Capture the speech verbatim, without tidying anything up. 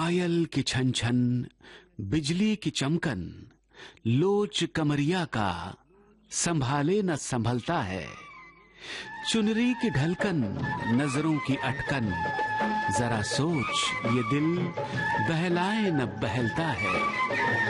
पायल की छन छन, बिजली की चमकन, लोच कमरिया का संभाले न संभलता है। चुनरी की ढलकन, नजरों की अटकन, जरा सोच ये दिल बहलाए न बहलता है।